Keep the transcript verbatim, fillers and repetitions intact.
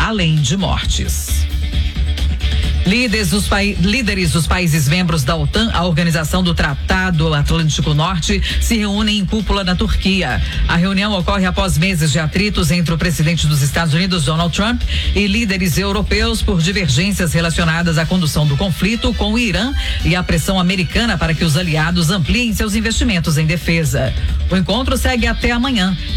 além de mortes. Líderes dos, pai, líderes dos países membros da OTAN, a Organização do Tratado Atlântico Norte, se reúnem em cúpula na Turquia. A reunião ocorre após meses de atritos entre o presidente dos Estados Unidos, Donald Trump, e líderes europeus por divergências relacionadas à condução do conflito com o Irã e a pressão americana para que os aliados ampliem seus investimentos em defesa. O encontro segue até amanhã.